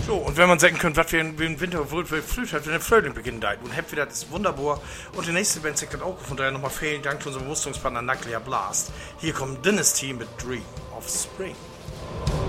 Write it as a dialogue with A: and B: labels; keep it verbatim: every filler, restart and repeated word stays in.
A: So, und wenn man sagen könnte, was wir im Winter wohl geflüht hat, wenn der Frühling beginnt, und habt wieder das wunderbar. Und die nächste Band sagt dann auch, von daher nochmal vielen Dank zu unserem Rüstungspartner Nuclear Blast. Hier kommt Dynasty mit Dream of Spring.